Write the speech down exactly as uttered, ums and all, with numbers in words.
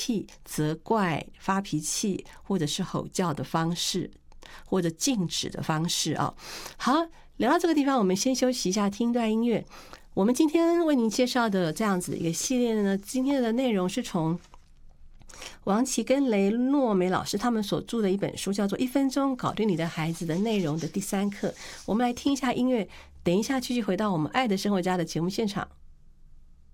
气、责怪、发脾气，或者是吼叫的方式，或者禁止的方式啊。好，聊到这个地方，我们先休息一下，听一段音乐。我们今天为您介绍的这样子的一个系列呢，今天的内容是从王琦跟雷诺梅老师他们所著的一本书，叫做《一分钟搞定你的孩子的内容》的第三课。我们来听一下音乐，等一下继续回到我们爱的生活家的节目现场。